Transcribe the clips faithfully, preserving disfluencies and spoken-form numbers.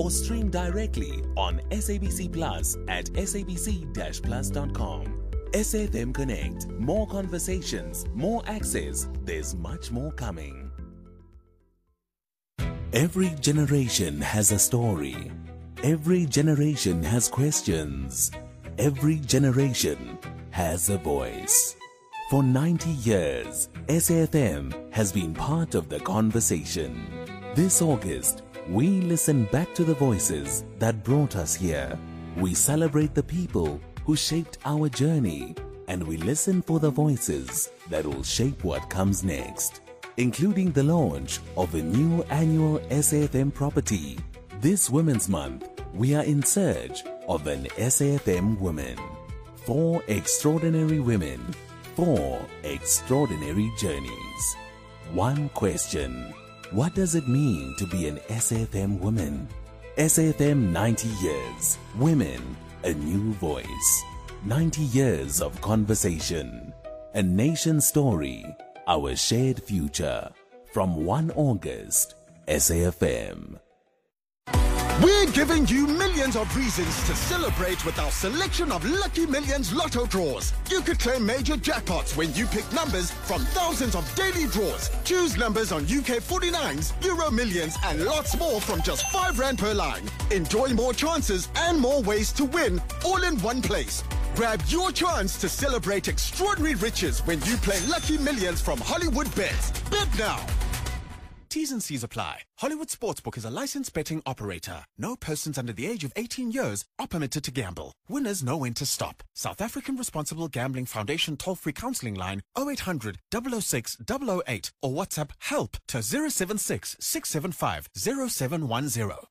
or stream directly on SABC Plus at sabc dash plus dot com. S A F M Connect. More conversations, more access. There's much more coming. Every generation has a story. Every generation has questions. Every generation has a voice. For ninety years, S A F M has been part of the conversation. This August, we listen back to the voices that brought us here. We celebrate the people who shaped our journey, and we listen for the voices that will shape what comes next, including the launch of a new annual S A F M property. This Women's Month, we are in search of an S A F M woman. Four extraordinary women, four extraordinary journeys. One question: what does it mean to be an S A F M woman? S A F M ninety years. Women, a new voice. ninety years of conversation. A nation story. Our shared future. From first of August, S A F M. We're giving you millions of reasons to celebrate with our selection of Lucky Millions Lotto draws. You could claim major jackpots when you pick numbers from thousands of daily draws. Choose numbers on U K forty-nines, Euro Millions and lots more from just five rand per line. Enjoy more chances and more ways to win, all in one place. Grab your chance to celebrate extraordinary riches when you play Lucky Millions from Hollywood Bets. Bet now. T's and C's apply. Hollywood Sportsbook is a licensed betting operator. No persons under the age of eighteen years are permitted to gamble. Winners know when to stop. South African Responsible Gambling Foundation toll-free counselling line oh eight hundred, double oh six, double oh eight or WhatsApp HELP to zero seven six, six seven five, zero seven one zero.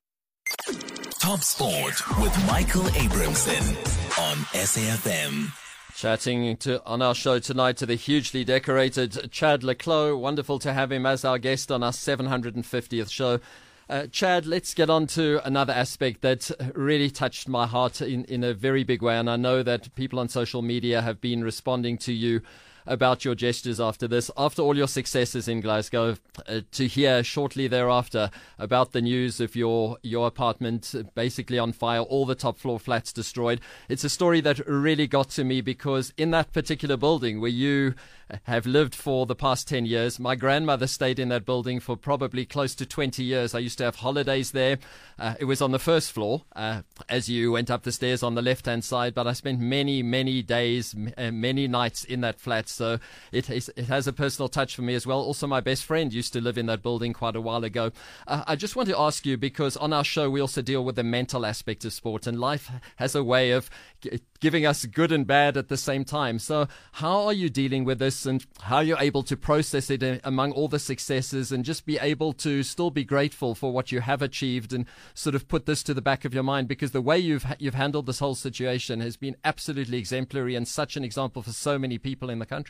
Top Sport with Michael Abramson on S A F M. Chatting to on our show tonight to the hugely decorated Chad le Clos. Wonderful to have him as our guest on our seven hundred fiftieth show. Uh, Chad, let's get on to another aspect that really touched my heart in, in a very big way. And I know that people on social media have been responding to you about your gestures after this, after all your successes in Glasgow, uh, to hear shortly thereafter about the news of your your apartment basically on fire, all the top floor flats destroyed. It's a story that really got to me because in that particular building where you have lived for the past ten years, my grandmother stayed in that building for probably close to twenty years. I used to have holidays there. Uh, it was on the first floor uh, as you went up the stairs on the left hand side, but I spent many, many days, m- uh, many nights in that flat. So it, is, it has a personal touch for me as well. Also, my best friend used to live in that building quite a while ago. Uh, I just want to ask you, because on our show we also deal with the mental aspect of sport, and life has a way of g- giving us good and bad at the same time. So how are you dealing with this, and how are you able to process it among all the successes and just be able to still be grateful for what you have achieved and sort of put this to the back of your mind? Because the way you've you've handled this whole situation has been absolutely exemplary and such an example for so many people in the country.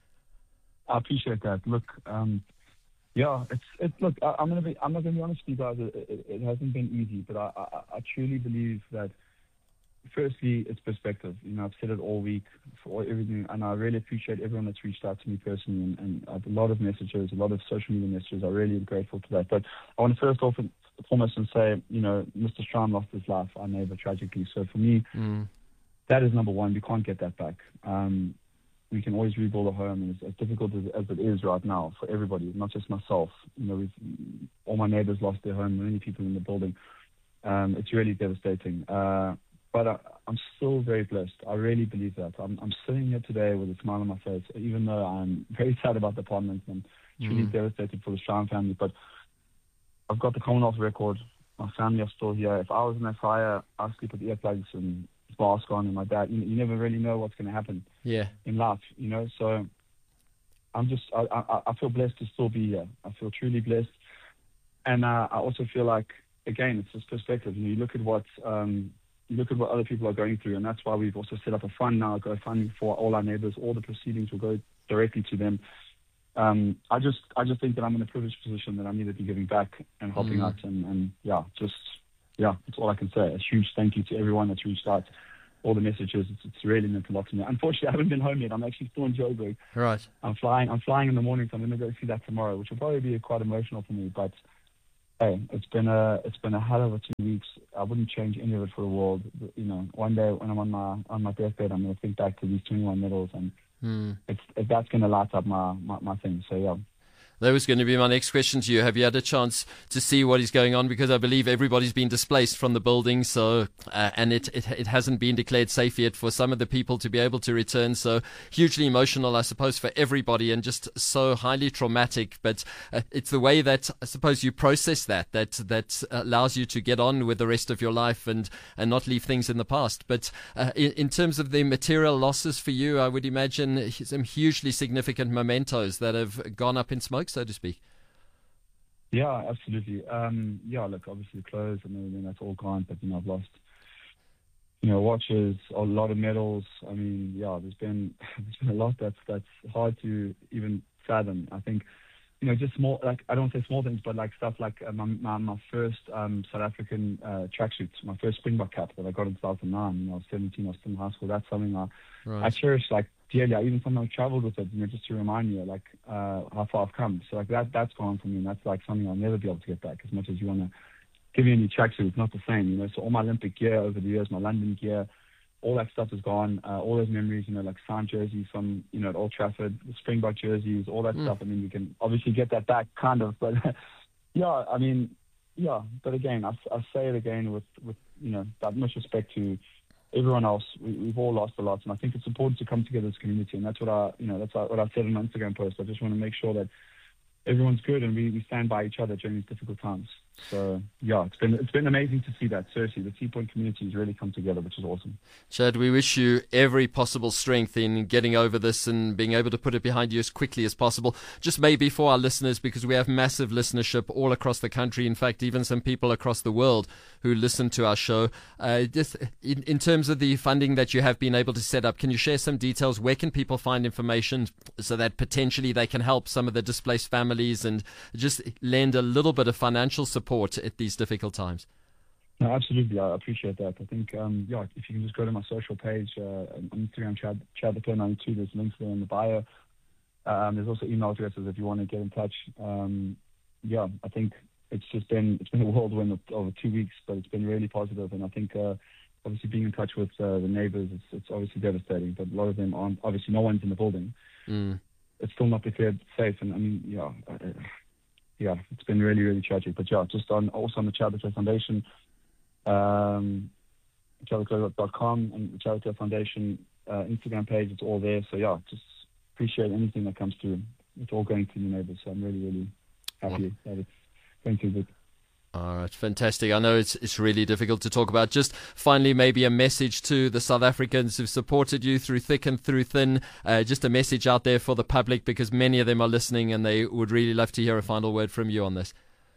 I appreciate that. Look, um, yeah, it's it's look. I, I'm gonna be. I'm not gonna be honest with you guys. It, it, it hasn't been easy, but I, I I truly believe that. Firstly, it's perspective. You know, I've said it all week for everything, and I really appreciate everyone that's reached out to me personally, and, and I have a lot of messages, a lot of social media messages. I'm really grateful for that. But I want to first off and foremost and say, you know, Mister Strahm lost his life, our neighbour, tragically. So for me, mm. that is number one. We can't get that back. Um, we can always rebuild a home, and it's as difficult as, as it is right now for everybody, not just myself. You know, we've, all my neighbours lost their home, many people in the building. Um, it's really devastating. Uh, But I, I'm still very blessed. I really believe that. I'm, I'm sitting here today with a smile on my face, even though I'm very sad about the apartment and truly mm. devastated for the Strahm family. But I've got the Commonwealth record. My family are still here. If I was in a fire, I'd sleep with earplugs and mask on and my dad. You, you never really know what's going to happen yeah. in life, you know. So I'm just, I, I, I feel blessed to still be here. I feel truly blessed. And uh, I also feel like, again, it's just perspective. You know, you look at what... Um, You look at what other people are going through, and that's why we've also set up a fund now, GoFundMe, for all our neighbours. All the proceedings will go directly to them. Um, I just, I just think that I'm in a privileged position that I need to be giving back and helping mm. out, and, and yeah, just yeah, that's all I can say. A huge thank you to everyone that's reached out. All the messages, it's, it's really meant a lot to me. Unfortunately, I haven't been home yet. I'm actually still in Joburg. Right. I'm flying. I'm flying in the morning, so I'm going to go see that tomorrow, which will probably be quite emotional for me. But hey, it's been a it's been a hell of a two weeks. I wouldn't change any of it for the world. You know, one day when I'm on my on my deathbed, I'm going to think back to these twenty-one medals, and mm. it's it, that's going to light up my, my my thing. So yeah. That was going to be my next question to you. Have you had a chance to see what is going on? Because I believe everybody's been displaced from the building, so uh, and it, it it hasn't been declared safe yet for some of the people to be able to return. So hugely emotional, I suppose, for everybody, and just so highly traumatic. But uh, it's the way that I suppose you process that that that allows you to get on with the rest of your life and and not leave things in the past. But uh, in, in terms of the material losses for you, I would imagine some hugely significant mementos that have gone up in smoke, so to speak. Yeah, absolutely. Um, yeah, look, obviously clothes and everything, that's all gone, but, you know, I've lost, you know, watches, a lot of medals. I mean, yeah, there's been, there's been a lot that's, that's hard to even fathom. I think, you know, just small, like, I don't say small things, but like stuff like uh, my, my, my first um, South African uh, tracksuits, my first Springbok cap that I got in two thousand nine, you know, I was seventeen, I was still in high school. That's something I, right. I cherish, like, dearly. I even sometimes traveled with it, you know, just to remind me, like, uh, how far I've come. So, like, that, that's gone for me, and that's, like, something I'll never be able to get back. As much as you want to give me any tracksuit, it's not the same, you know. So all my Olympic gear over the years, my London gear, all that stuff is gone. Uh, all those memories, you know, like signed jerseys from, you know, at Old Trafford, the Springbok jerseys, all that mm. stuff. I mean, we can obviously get that back, kind of, but yeah, I mean, yeah. But again, I, I say it again with, with, you know, that much respect to everyone else. We, we've all lost a lot, and I think it's important to come together as a community, and that's what I, you know, that's what I said in my Instagram post. I just want to make sure that everyone's good and we, we stand by each other during these difficult times. So yeah, it's been it's been amazing to see that. Seriously, the Sea Point community has really come together, which is awesome. Chad, we wish you every possible strength in getting over this and being able to put it behind you as quickly as possible. Just maybe for our listeners, because we have massive listenership all across the country. In fact, even some people across the world who listen to our show. Uh, just in, in terms of the funding that you have been able to set up, can you share some details? Where can people find information so that potentially they can help some of the displaced families and just lend a little bit of financial support at these difficult times? No, absolutely. I appreciate that. I think, um, yeah, if you can just go to my social page uh, on Instagram, Chad, Chad Leclerc ninety-two, there's links there in the bio. Um, there's also email addresses if you want to get in touch. Um, yeah, I think it's just been it's been a whirlwind of, over two weeks, but it's been really positive. And I think uh, obviously being in touch with uh, the neighbours, it's, it's obviously devastating. But a lot of them aren't. Obviously, no one's in the building. Mm. It's still not declared safe, and I mean, yeah. Uh, Yeah, it's been really, really tragic. But yeah, just on also on the Chad Leclerc Foundation, um, chad leclerc dot com and the Chad Leclerc Foundation uh, Instagram page, it's all there. So yeah, just appreciate anything that comes through. It's all going to the neighbours, so I'm really, really happy that it's going to the. All right, fantastic. I know it's it's really difficult to talk about. Just finally, maybe a message to the South Africans who've supported you through thick and through thin. Uh, just a message out there for the public, because many of them are listening and they would really love to hear a final word from you on this.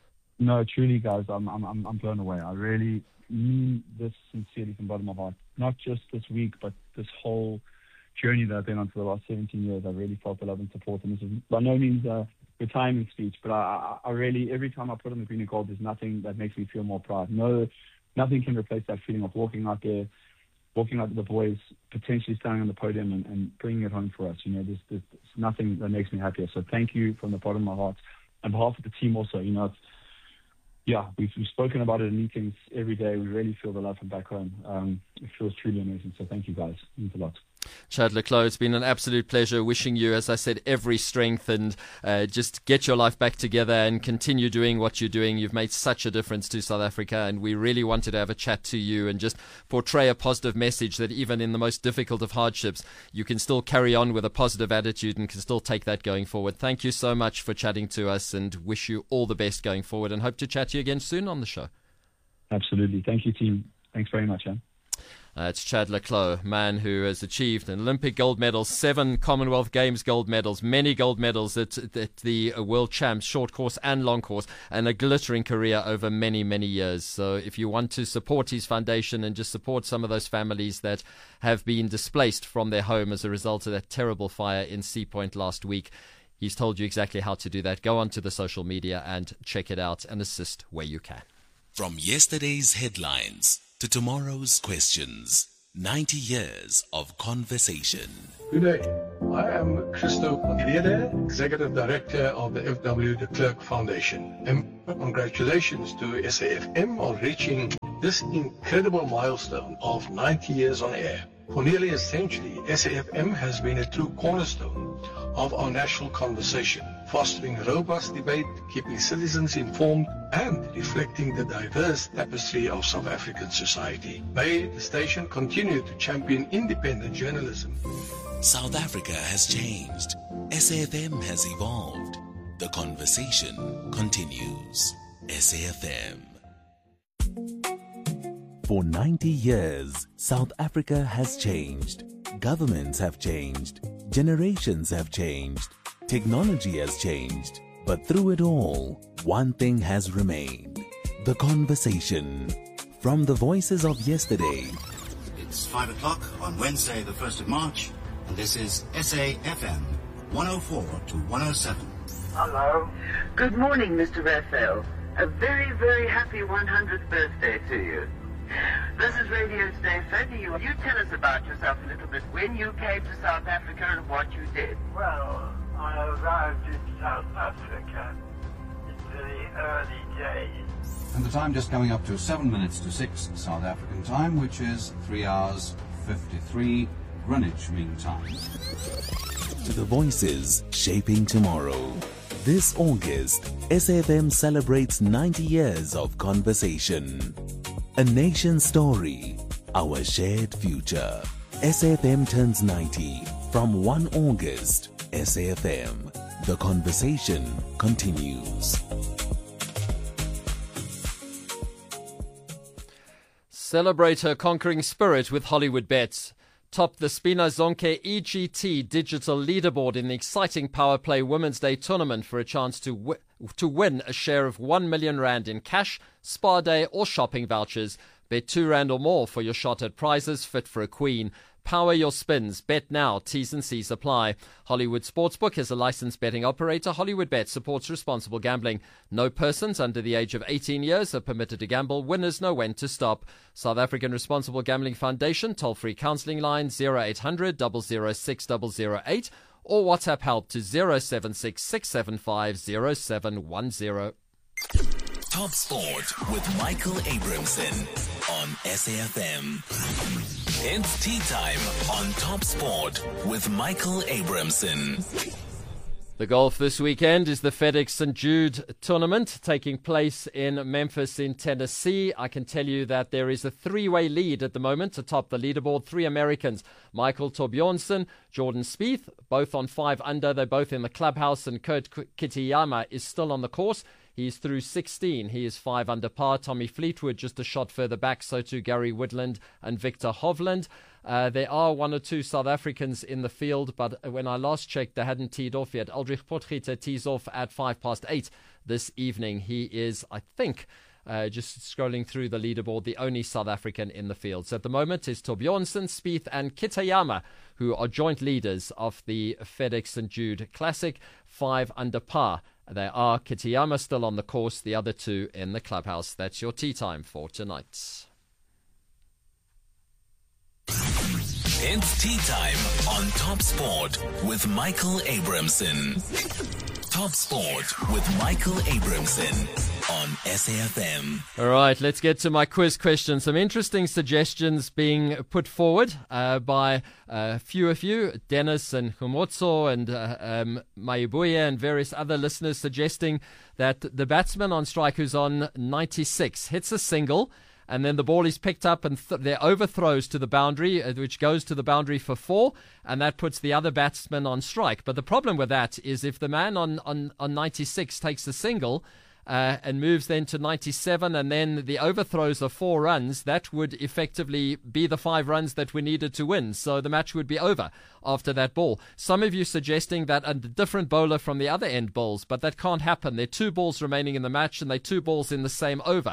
No, truly, guys, I'm I'm I'm blown away. I really mean this sincerely from the bottom of my heart. Not just this week, but this whole journey that I've been on for the last seventeen years. I really felt the love and support, and this is by no means a retirement speech, but I, I, I really, every time I put on the green and gold, there's nothing that makes me feel more proud. No, nothing can replace that feeling of walking out there, walking out with the boys, potentially standing on the podium and, and bringing it home for us. You know, there's, there's, there's nothing that makes me happier. So thank you from the bottom of my heart. On behalf of the team also, you know, it's, yeah, we've, we've spoken about it in meetings every day. We really feel the love from back home. Um, it feels truly amazing. So thank you, guys. It means a lot. Chad Leclerc, it's been an absolute pleasure. Wishing you, as I said, every strength and uh, just get your life back together and continue doing what you're doing. You've made such a difference to South Africa, and we really wanted to have a chat to you and just portray a positive message that even in the most difficult of hardships, you can still carry on with a positive attitude and can still take that going forward. Thank you so much for chatting to us, and wish you all the best going forward, and hope to chat to you again soon on the show. Absolutely. Thank you, team. Thanks very much, eh? Uh, it's Chad Leclerc, man who has achieved an Olympic gold medal, seven Commonwealth Games gold medals, many gold medals at, at the World Champs, short course and long course, and a glittering career over many, many years. So if you want to support his foundation and just support some of those families that have been displaced from their home as a result of that terrible fire in Sea Point last week, he's told you exactly how to do that. Go onto the social media and check it out and assist where you can. From yesterday's headlines to tomorrow's questions, ninety years of conversation. Good day. I am Christo Lede, Executive Director of the F W de Klerk Foundation. And congratulations to S A F M on reaching this incredible milestone of ninety years on air. For nearly a century, S A F M has been a true cornerstone of our national conversation, fostering robust debate, keeping citizens informed, and reflecting the diverse tapestry of South African society. May the station continue to champion independent journalism. South Africa has changed. S A F M has evolved. The conversation continues. S A F M. For ninety years, South Africa has changed. Governments have changed. Generations have changed. Technology has changed. But through it all, one thing has remained. The conversation. From the voices of yesterday. It's five o'clock on Wednesday, the first of March, and this is S A F M one oh four to one oh seven. Hello. Good morning, Mister Raphael. A very, very happy one hundredth birthday to you. This is Radio Today, Freddie. You, you tell us about yourself a little bit, when you came to South Africa and what you did. Well, I arrived in South Africa in the early days. And the time just coming up to seven minutes to six South African time, which is three hours fifty-three Greenwich Mean Time. To the voices shaping tomorrow. This August, S A F M celebrates ninety years of conversation. A nation's story, our shared future. S A F M turns ninety from the first of August. S A F M, the conversation continues. Celebrate her conquering spirit with Hollywood Bets. Top the Spina Zonke E G T digital leaderboard in the exciting Power Play Women's Day tournament for a chance to wi- to win a share of one million rand in cash, spa day or shopping vouchers. Bet two rand or more for your shot at prizes fit for a queen. Power your spins. Bet now. T's and C's apply. Hollywood Sportsbook is a licensed betting operator. Hollywood Bet supports responsible gambling. No persons under the age of eighteen years are permitted to gamble. Winners know when to stop. South African Responsible Gambling Foundation toll-free counselling line zero eight hundred, double oh six, double oh eight or WhatsApp help to zero seven six, six seven five, zero seven one zero. Top Sport with Michael Abramson on S A F M. It's tea time on Top Sport with Michael Abramson. The golf this weekend is the FedEx Saint Jude tournament taking place in Memphis in Tennessee. I can tell you that there is a three-way lead at the moment atop the leaderboard. Three Americans, Michael Torbjornsen, Jordan Spieth, both on five under. They're both in the clubhouse, and Kurt Kitayama is still on the course. He's through sixteen. He is five under par. Tommy Fleetwood just a shot further back. So too Gary Woodland and Victor Hovland. Uh, there are one or two South Africans in the field, but when I last checked, they hadn't teed off yet. Aldrich Potgieter tees off at five past eight this evening. He is, I think, uh, just scrolling through the leaderboard, the only South African in the field. So at the moment is Torbjornsen, Spieth and Kitayama, who are joint leaders of the FedEx Saint Jude Classic, five under par. They are Kitayama still on the course, the other two in the clubhouse. That's your tea time for tonight. It's tea time on Top Sport with Michael Abramson. Top Sport with Michael Abramson on S A F M. All right, let's get to my quiz question. Some interesting suggestions being put forward uh, by a few of you, Dennis and Humotso and uh, um, Mayubuya and various other listeners, suggesting that the batsman on strike who's on ninety-six hits a single, and then the ball is picked up and th- there overthrows to the boundary, uh, which goes to the boundary for four, and that puts the other batsman on strike. But the problem with that is if the man on, on, on ninety-six takes the single uh, and moves then to ninety-seven, and then the overthrows are four runs, that would effectively be the five runs that we needed to win. So the match would be over after that ball. Some of you suggesting that a different bowler from the other end bowls, but that can't happen. There are two balls remaining in the match, and they're two balls in the same over.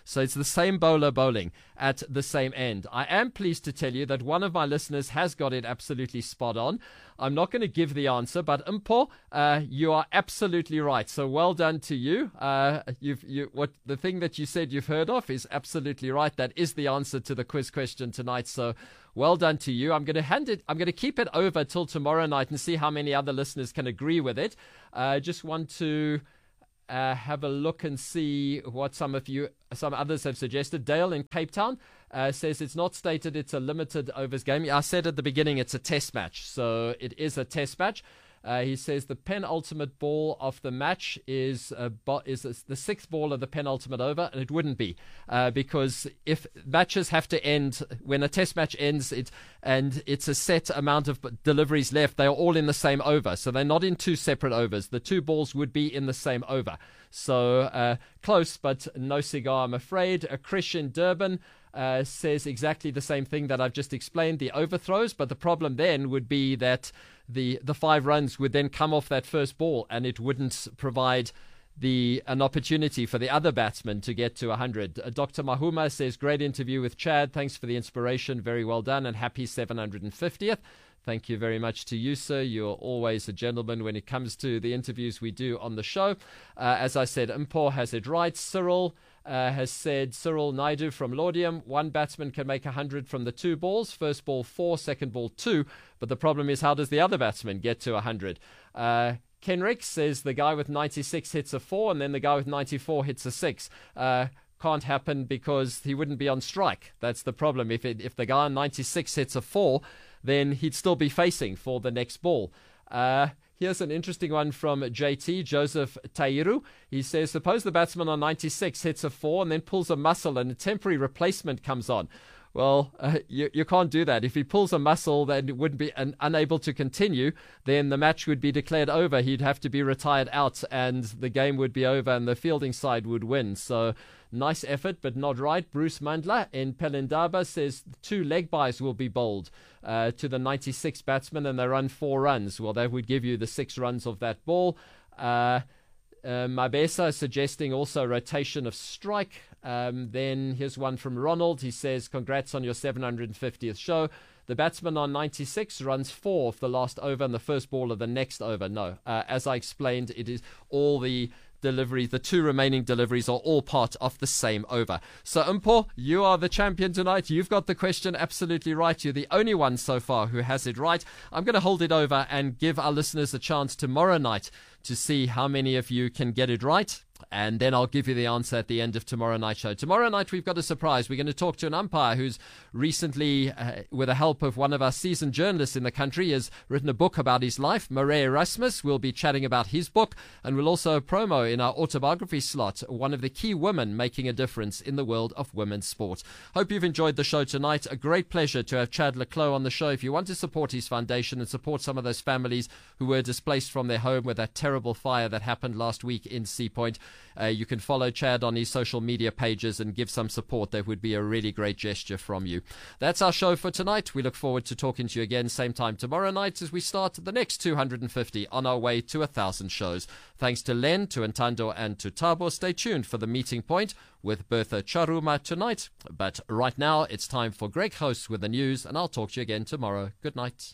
So it's the same bowler bowling at the same end. I am pleased to tell you that one of my listeners has got it absolutely spot on. I'm not going to give the answer, but Mpo, uh, you are absolutely right. So well done to you. Uh, you've, you, what the thing that you said you've heard of is absolutely right. That is the answer to the quiz question tonight. So well done to you. I'm going to hand it. I'm going to keep it over till tomorrow night and see how many other listeners can agree with it. I uh, just want to uh, have a look and see what some of you, some others have suggested. Dale in Cape Town uh, says it's not stated it's a limited overs game. I said at the beginning it's a test match, so it is a test match. Uh, he says the penultimate ball of the match is uh, bo- is uh, the sixth ball of the penultimate over, and it wouldn't be uh, because if matches have to end when a test match ends, it and it's a set amount of deliveries left, they are all in the same over, so they're not in two separate overs. The two balls would be in the same over. So uh, close, but no cigar, I'm afraid. A Christian Durban uh, says exactly the same thing that I've just explained, the overthrows, but the problem then would be that the the five runs would then come off that first ball, and it wouldn't provide the an opportunity for the other batsman to get to one hundred. Uh, Doctor Mahuma says, great interview with Chad. Thanks for the inspiration. Very well done, and happy seven hundred fiftieth. Thank you very much to you, sir. You're always a gentleman when it comes to the interviews we do on the show. Uh, as I said, Mpo has it right. Cyril uh, has said, Cyril Naidu from Laudium, one batsman can make one hundred from the two balls. First ball four, second ball two. But the problem is, how does the other batsman get to one hundred? Uh, Kenrick says the guy with ninety-six hits a four, and then the guy with ninety-four hits a six. Uh, can't happen because he wouldn't be on strike. That's the problem. If it, if the guy on ninety-six hits a four, then he'd still be facing for the next ball. Uh, here's an interesting one from J T, Joseph Tairu. He says, suppose the batsman on ninety-six hits a four and then pulls a muscle and a temporary replacement comes on. Well, uh, you, you can't do that. If he pulls a muscle that wouldn't be an, unable to continue, then the match would be declared over. He'd have to be retired out and the game would be over and the fielding side would win. So nice effort, but not right. Bruce Mandla in Pelindaba says two leg byes will be bowled uh, to the ninety-six batsman and they run four runs. Well, that would give you the six runs of that ball. Uh, Uh, Mabesa suggesting also rotation of strike. Um, then here's one from Ronald. He says, congrats on your seven hundred fiftieth show. The batsman on ninety-six runs four of the last over and the first ball of the next over. No, uh, as I explained, it is all the deliveries, the two remaining deliveries are all part of the same over. So Mpo, you are the champion tonight. You've got the question absolutely right. You're the only one so far who has it right. I'm going to hold it over and give our listeners a chance tomorrow night to see how many of you can get it right. And then I'll give you the answer at the end of tomorrow night's show. Tomorrow night, we've got a surprise. We're going to talk to an umpire who's recently, uh, with the help of one of our seasoned journalists in the country, has written a book about his life. Murray Erasmus will be chatting about his book. And we'll also promo in our autobiography slot one of the key women making a difference in the world of women's sport. Hope you've enjoyed the show tonight. A great pleasure to have Chad Leclos on the show. If you want to support his foundation and support some of those families who were displaced from their home with that terrible fire that happened last week in Sea Point, Uh, you can follow Chad on his social media pages and give some support. That would be a really great gesture from you. That's our show for tonight. We look forward to talking to you again same time tomorrow night as we start the next two hundred fifty on our way to a thousand shows. Thanks to Len, to Ntando and to Tabo. Stay tuned for the meeting point with Bertha Charuma tonight. But right now it's time for Greg Hosts with the news, and I'll talk to you again tomorrow. Good night.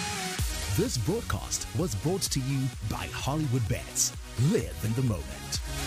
This broadcast was brought to you by Hollywood Bets. Live in the moment.